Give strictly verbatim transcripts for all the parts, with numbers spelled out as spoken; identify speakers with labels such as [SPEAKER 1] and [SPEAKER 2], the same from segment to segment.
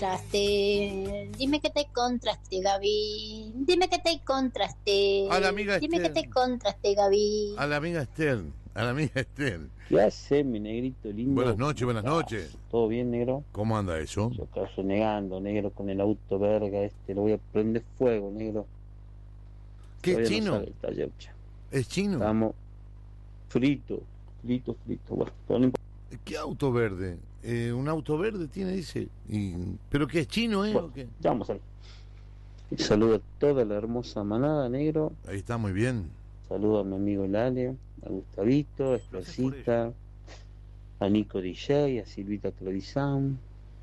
[SPEAKER 1] contraste. Dime que te contraste, Gaby. Dime que te contraste.
[SPEAKER 2] A la amiga
[SPEAKER 1] Dime
[SPEAKER 2] Esther.
[SPEAKER 1] que te contraste, Gaby.
[SPEAKER 2] A la amiga Esther. A la amiga Esther.
[SPEAKER 3] ¿Qué hace, mi negrito lindo?
[SPEAKER 2] Buenas noches, buenas noches.
[SPEAKER 3] ¿Todo bien, negro?
[SPEAKER 2] ¿Cómo anda eso?
[SPEAKER 3] Yo acá renegando, negro, con el auto verga este. Lo voy a prender fuego, negro.
[SPEAKER 2] ¿Qué,
[SPEAKER 3] Todavía
[SPEAKER 2] chino?
[SPEAKER 3] No sale el taller, cha.
[SPEAKER 2] ¿Es chino?
[SPEAKER 3] Estamos frito, frito, frito. Bueno, todo no importa.
[SPEAKER 2] ¿Qué auto verde? Eh, un auto verde tiene, dice. Y... ¿Pero qué es chino, eh?
[SPEAKER 3] Bueno,
[SPEAKER 2] ¿O qué?
[SPEAKER 3] ya vamos a ver. Saludo a toda la hermosa manada, negro.
[SPEAKER 2] Ahí está, muy bien.
[SPEAKER 3] Saludo a mi amigo Lale, a Gustavito, a Espercita, a Nico D J, a Silvita Televisán,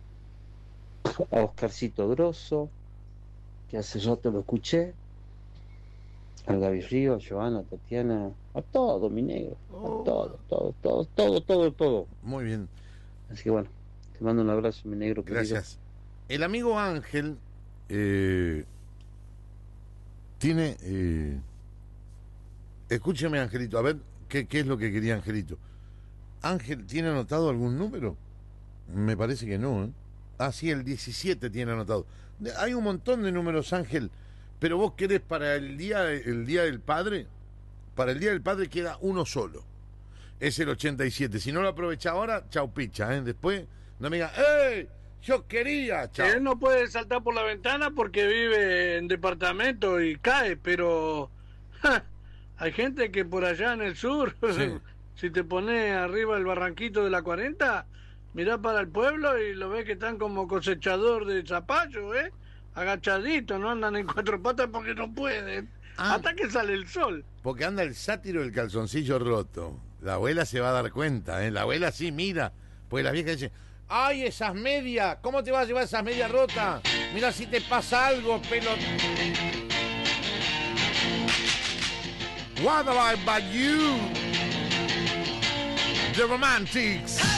[SPEAKER 3] a Oscarcito Grosso, que hace rato lo escuché, a Gaby Río, a Joana, a Tatiana, a todo, mi negro, a todo, todo, todo, todo, todo, todo.
[SPEAKER 2] Muy bien.
[SPEAKER 3] Así que bueno, te mando un abrazo, mi negro.
[SPEAKER 2] Gracias. El amigo Ángel eh, tiene... Eh, escúcheme, Angelito, a ver qué, qué es lo que quería Angelito. Ángel, ¿tiene anotado algún número? Me parece que no, ¿eh? Ah, sí, el diecisiete tiene anotado. Hay un montón de números, Ángel, pero vos querés para el día, el día del padre, para el día del padre queda uno solo. Es el ochenta y siete. Si no lo aprovecha ahora, chau picha, ¿eh? Después no me diga, ¡ey! Yo quería, chau.
[SPEAKER 4] Él no puede saltar por la ventana porque vive en departamento y cae, pero ja, hay gente que por allá en el sur,
[SPEAKER 2] Sí.
[SPEAKER 4] si te pones arriba el barranquito de la cuarenta, mirá para el pueblo y lo ves que están como cosechador de zapallo, ¿eh? Agachaditos, no andan en cuatro patas porque no pueden,
[SPEAKER 2] Ah.
[SPEAKER 4] hasta que sale el sol.
[SPEAKER 2] Porque anda el sátiro del calzoncillo roto. La abuela se va a dar cuenta, ¿eh? La abuela sí mira. Porque la vieja dice, ¡ay, esas medias! ¿Cómo te vas a llevar esas medias rotas? Mira si te pasa algo, pelo... What about you? The Romantics.